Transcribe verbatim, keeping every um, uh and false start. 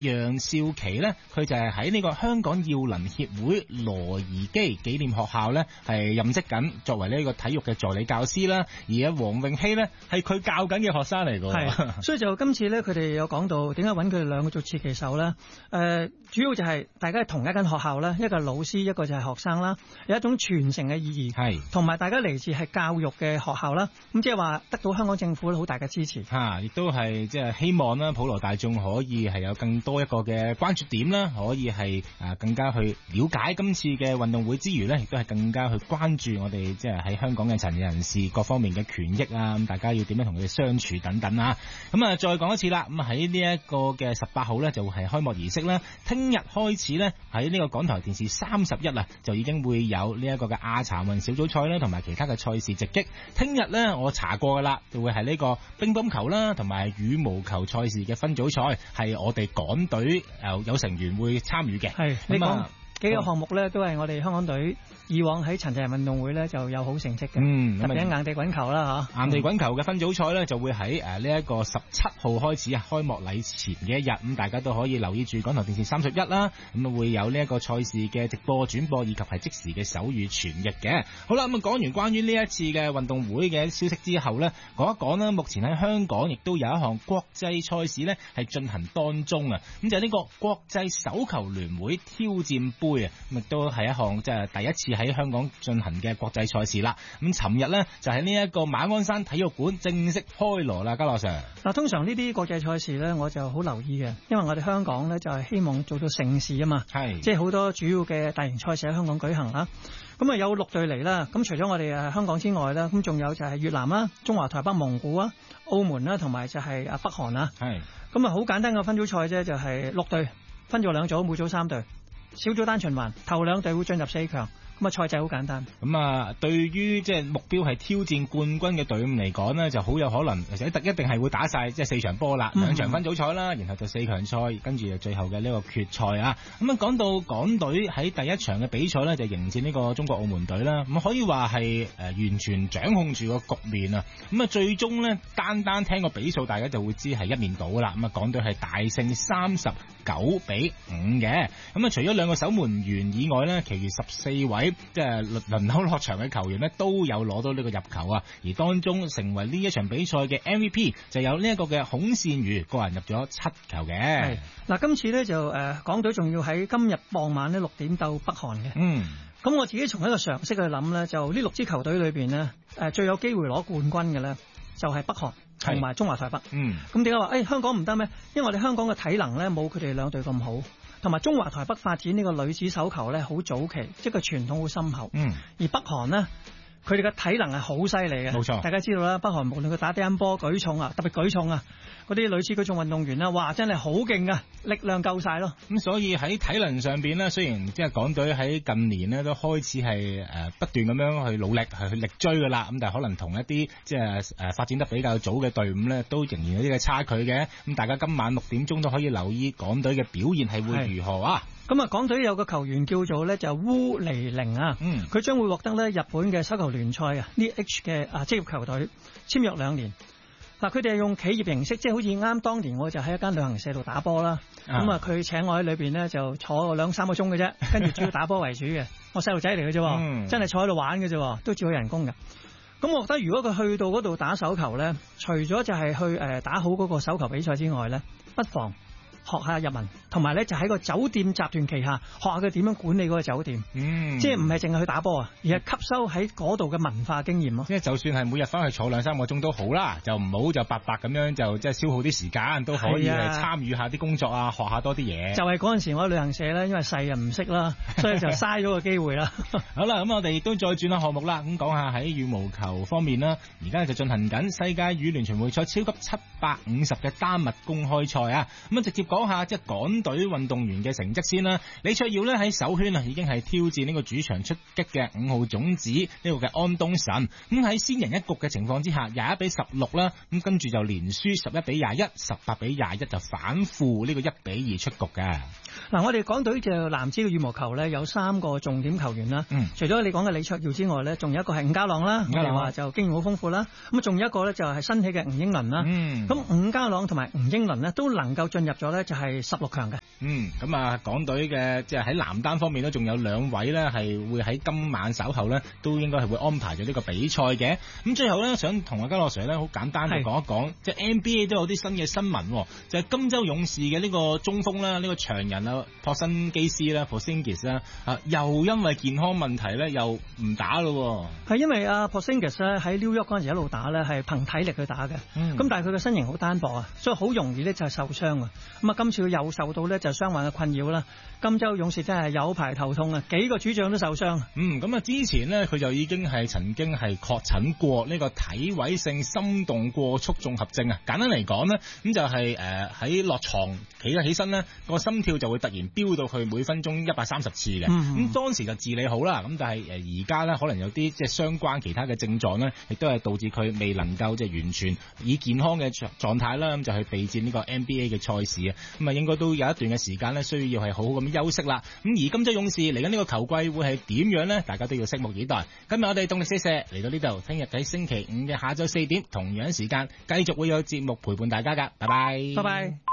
楊少琪呢，佢就係喺呢個香港耀能協會羅怡基紀念學校呢，係任職緊，作為呢個體育嘅助理教師啦。而阿黃詠希呢，係佢教緊嘅學生嚟㗎。 係，所以就今次呢，佢哋有講到點解揾佢哋兩個做設計手呢？誒、呃，主要就係大家係同一間學校啦，一個係老師，一個就係學生啦，有一種傳承嘅意義。係，同埋大家嚟自係教育嘅學校啦，咁即係話得到香港政府好大嘅支持。嚇， 亦都係即係希望啦，普羅大眾可以係有更多多一個嘅關注點啦，可以係誒更加去了解今次嘅運動會之餘呢，亦都係更加去關注我哋即係喺香港嘅殘疾人士各方面嘅權益啊，咁大家要點樣同佢哋相處等等啊。咁啊，再講一次啦，咁喺呢一個嘅十八號呢，就係開幕儀式啦。聽日開始呢，喺呢個港台電視三十一啊，就已經會有呢一個嘅亞殘運小組賽啦，同埋其他嘅賽事直擊。聽日呢，我查過噶啦，就會係呢個乒乓球啦，同埋羽毛球賽事嘅分組賽，係我哋港隊有有成員會參與嘅。係，你講幾個項目咧，都係我哋香港隊以往喺殘疾人運動會咧就有好成績嘅。嗯，特別係硬地滾球啦嚇。硬地滾球嘅分組賽咧就會喺誒呢一個十七號開始啊，開幕禮前嘅一日，咁大家都可以留意住港台電視三十一啦，咁啊會有呢一個賽事嘅直播轉播以及係即時嘅手語傳譯嘅。好啦，咁啊講完關於呢一次嘅運動會嘅消息之後咧，講一講啦，目前喺香港亦都有一項國際賽事咧係進行當中啊，咁就係呢個國際手球聯會挑戰杯。咁亦都係一項即係第一次喺香港進行嘅國際賽事啦。咁尋日呢，就喺呢一個馬鞍山體育館正式開鑼啦，嘉樂 Sir。嗱，通常呢啲國際賽事呢，我就好留意嘅，因為我哋香港呢，就係希望做到盛事啊嘛。係，即係好多主要嘅大型賽事喺香港舉行啦。咁啊有六隊嚟啦。咁除咗我哋誒香港之外啦，咁仲有就係越南啦、中華台北、蒙古啊、澳門啦，同埋就係啊北韓啊。係。咁啊好簡單嘅分組賽啫，就係六隊分咗兩組，每組三隊。小組單循環，頭兩隊會進入四強。咁啊，賽制好簡單。咁啊，對於即係目標係挑戰冠軍嘅隊伍嚟講呢，就好有可能，其實一定係會打晒即係四場波啦，兩場分組賽啦，然後就四強賽，跟住就最後嘅呢個決賽啊。咁啊，講到港隊喺第一場嘅比賽呢，就迎戰呢個中國澳門隊啦。咁可以話係誒完全掌控住個局面啊。咁啊，最終呢，單單聽個比數，大家就會知係一面倒啦。咁啊，港隊係大勝三十九比五嘅。咁啊，除咗兩個守門員以外呢，其餘十四位即係輪流落場嘅球員呢，都有攞到呢個入球啊！而當中成為呢一場比賽嘅 M V P 就有呢一個嘅孔善瑜，個人入咗七球嘅。係嗱，今次呢就誒、呃、港隊仲要喺今日傍晚呢六點鬥北韓嘅。嗯，咁我自己從一個常識去諗呢，就呢六支球隊裏邊呢，誒、呃、最有機會攞冠軍嘅呢，就係、是、北韓同埋中華台北。嗯，咁點解話誒香港唔得咩？因為我哋香港嘅體能呢，冇佢哋兩隊咁好。同埋中華台北發展呢個女子手球咧，好早期，即係個傳統好深厚。嗯，而北韓呢，佢哋嘅體能係好犀利嘅。冇錯，大家知道啦，北韓無論佢打乒乓波、舉重啊，特別舉重啊，嗰啲女子舉重運動員啦，哇，真係好勁噶，力量夠晒咯。咁所以喺體能上邊呢，雖然即係港隊喺近年呢都開始係誒不斷咁樣去努力係去力追噶啦，咁但係可能同一啲即係誒發展得比較早嘅隊伍呢，都仍然有啲嘅差距嘅。咁大家今晚六點鐘都可以留意港隊嘅表現係會如何啊？咁啊，港隊有個球員叫做咧就烏尼寧啊，嗯，佢將會獲得咧日本嘅手球聯賽啊呢 H 嘅啊職業球隊簽約兩年。嗱，佢哋係用企業形式，即係好似啱當年我就喺一間旅行社度打波啦。咁啊，佢請我喺裏邊咧就坐兩三個鐘嘅啫，跟住主要打波為主嘅。我細路仔嚟嘅啫，嗯、真係坐喺度玩嘅啫，都照佢人工嘅。咁我覺得如果佢去到嗰度打手球咧，除咗就係去誒打好嗰個手球比賽之外咧，不妨學下日文，同埋咧就喺個酒店集團旗下學下佢點樣管理嗰個酒店。嗯，即係唔係淨係去打波啊，而係吸收喺嗰度嘅文化經驗咯。即係就算係每日翻去坐兩三個鐘都好啦，就唔好就白白咁樣就即係消耗啲時間，都可以嚟參與下啲工作啊，學下多啲嘢。就係嗰陣時我喺旅行社咧，因為細人唔識啦，所以就嘥咗個機會啦。好啦，咁我哋都再轉下項目啦，咁講下喺羽毛球方面啦，而家就進行緊世界羽聯巡迴賽超級七百五十嘅丹麥公開賽啊，咁啊直接講下即係港隊運動員嘅成績先啦。李卓耀呢喺首圈啊已經係挑戰呢個主場出擊嘅五號種子呢個嘅安東神，咁喺先贏一局嘅情況之下，廿一比十六啦，咁跟住就連輸十一比廿一、十八比廿一就反負呢個一比二出局嘅。 嗱，我哋講到呢隻男子嘅羽毛球咧，有三個重點球員啦。嗯，除咗你講嘅李卓耀之外咧，仲有一個係伍家朗啦。伍家朗話就經驗好豐富啦。咁啊，仲有一個咧就係新起嘅吳英倫啦。嗯，咁伍家朗同埋吳英倫呢，都能夠進入咗咧就係十六強嘅。 嗯，咁啊，港隊嘅即係喺男單方面呢，仲有兩位咧係會喺今晚稍後咧都應該係會安排咗呢個比賽嘅。咁最後咧，想同阿嘉樂 Sir 咧好簡單地講一講，即係 N B A 都有啲新嘅新聞，就係金州勇士嘅呢個中鋒啦，呢個長人啊，珀辛基斯啦 Porzingis 啦，啊又因為健康問題咧，又唔打咯。 係因為阿 Porzingis 咧喺 New York 嗰陣時一路打咧，係憑體力去打嘅。咁、嗯、但係佢嘅身形好單薄啊，所以好容易咧就係受傷啊。咁啊，今次佢又受到咧就係傷患嘅困擾啦。金州勇士真係有排頭痛啊，幾個主將都受傷。嗯， 咁啊，之前呢，佢就已經係曾經係確診過呢個體位性心動過速綜合症啊。簡單嚟講呢，咁就係誒喺落床企咗起身呢，個心跳就會突然飆到去每分鐘一百三十次嘅。咁、嗯、當時就治理好啦，咁但係誒而家呢，可能有啲即係相關其他嘅症狀呢，亦都係導致佢未能夠即係完全以健康嘅狀態啦，咁就去備戰呢個 N B A 嘅賽事啊。咁啊，應該都有一段嘅時間呢，需要係好好咁休息啦。咁而金州勇士嚟緊呢個球季會係點樣呢？大家都要拭目以待。今日我哋動力四射嚟到呢度，聽日喺星期五嘅下晝四點同樣時間繼續會有節目陪伴大家噶。拜拜， 拜拜。